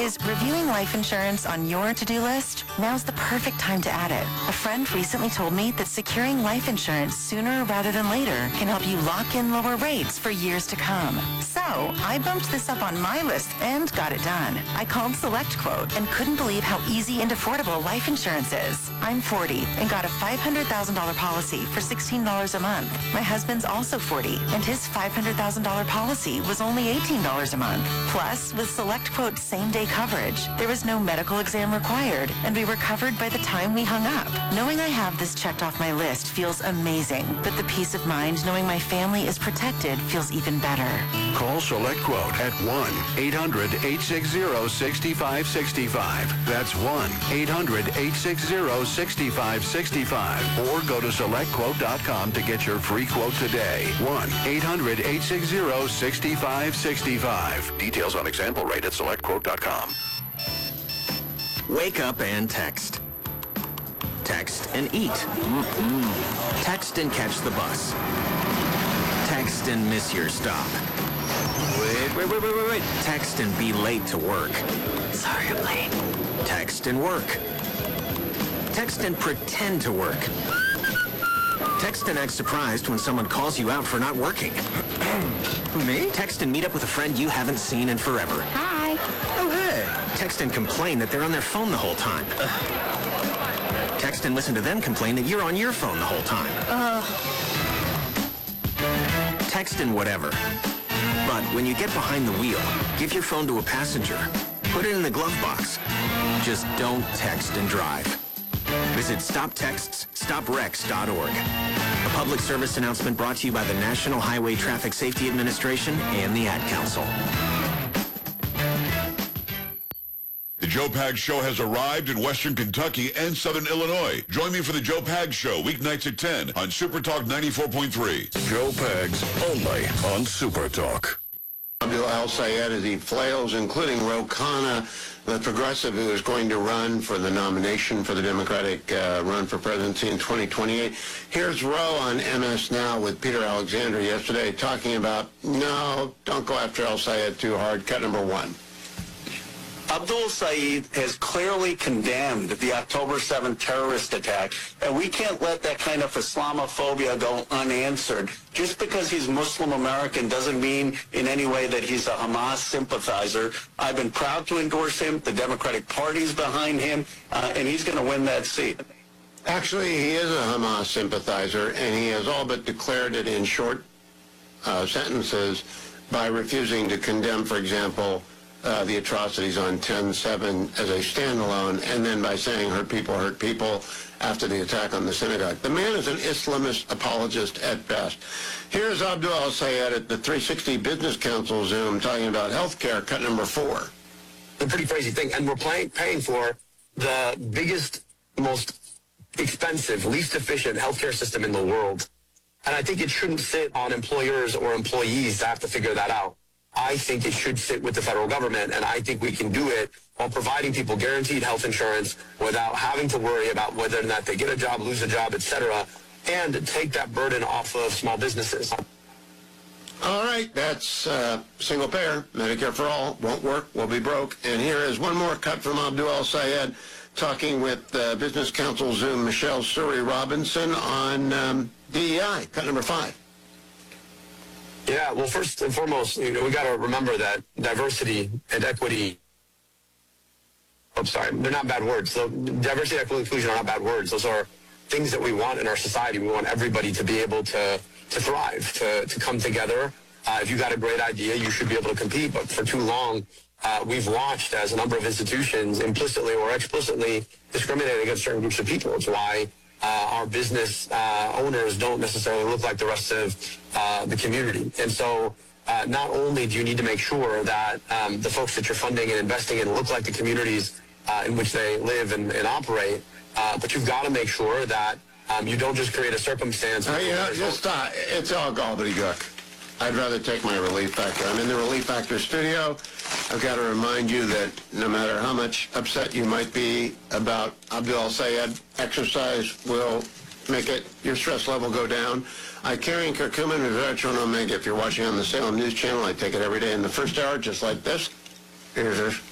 Is reviewing life insurance on your to-do list? Now's the perfect time to add it. A friend recently told me that securing life insurance sooner rather than later can help you lock in lower rates for years to come. So I bumped this up on my list and got it done. I called SelectQuote and couldn't believe how easy and affordable life insurance is. I'm 40 and got a $500,000 policy for $16 a month. My husband's also 40 and his $500,000 policy was only $18 a month. Plus, with SelectQuote same-day coverage, there was no medical exam required, and we were covered by the time we hung up. Knowing I have this checked off my list feels amazing, but the peace of mind knowing my family is protected feels even better. Call SelectQuote at 1-800-860-6565. That's 1-800-860-6565. Or go to SelectQuote.com to get your free quote today. 1-800-860-6565. Details on example rate at SelectQuote.com. Wake up and text. Text and eat. Text and catch the bus. Text and miss your stop. Wait. Text and be late to work. Sorry, I'm late. Text and work. Text and pretend to work. Text and act surprised when someone calls you out for not working. Me? Text and meet up with a friend you haven't seen in forever. Hi. Oh, hey. Text and complain that they're on their phone the whole time. Text and listen to them complain that you're on your phone the whole time. Text and whatever. But when you get behind the wheel, give your phone to a passenger. Put it in the glove box. Just don't text and drive. Visit StopTextsStopWrecks.org. A public service announcement brought to you by the National Highway Traffic Safety Administration and the Ad Council. The Joe Pags Show has arrived in Western Kentucky and Southern Illinois. Join me for the Joe Pags Show, weeknights at 10 on Super Talk 94.3. Joe Pags, only on Super Talk. Abdul El-Sayed as he flails, including Ro Khanna, the progressive who is going to run for the nomination for the Democratic run for presidency in 2028. Here's Ro on MS Now with Peter Alexander yesterday talking about, no, don't go after El-Sayed too hard. Cut number one. Abdul Saeed has clearly condemned the October 7th terrorist attack, and we can't let that kind of Islamophobia go unanswered. Just because he's Muslim American doesn't mean in any way that he's a Hamas sympathizer. I've been proud to endorse him. The Democratic Party's behind him, and he's going to win that seat. Actually, he is a Hamas sympathizer, and he has all but declared it in short sentences by refusing to condemn, for example, the atrocities on 10/7 as a standalone, and then by saying hurt people after the attack on the synagogue. The man is an Islamist apologist at best. Here's Abdul El-Sayed at the 360 Business Council Zoom talking about health care, cut number 4. A pretty crazy thing, and we're paying for the biggest, most expensive, least efficient healthcare system in the world. And I think it shouldn't sit on employers or employees to have to figure that out. I think it should sit with the federal government, and I think we can do it while providing people guaranteed health insurance without having to worry about whether or not they get a job, lose a job, etc., and take that burden off of small businesses. All right, that's single payer, Medicare for all, won't work, we'll be broke. And here is one more cut from Abdul El-Sayed talking with Business Council Zoom Michelle Suri Robinson on DEI, cut number 5. Yeah, well, first and foremost, we got to remember that diversity and equity, they're not bad words. So diversity, equity, inclusion are not bad words. Those are things that we want in our society. We want everybody to be able to thrive, to come together. If you got a great idea, you should be able to compete. But for too long, we've watched as a number of institutions implicitly or explicitly discriminate against certain groups of people. It's why our business owners don't necessarily look like the rest of the community. And so not only do you need to make sure that the folks that you're funding and investing in look like the communities in which they live and operate, but you've got to make sure that you don't just create a circumstance. Just it's all gobbledygook. I'd rather take my Relief Factor. I'm in the Relief Factor studio. I've got to remind you that no matter how much upset you might be about Abdul El-Sayed, exercise will make your stress level go down. I carry in curcumin and Resveratrol Omega. If you're watching on the Salem News Channel, I take it every day in the first hour, just like this. Here's this.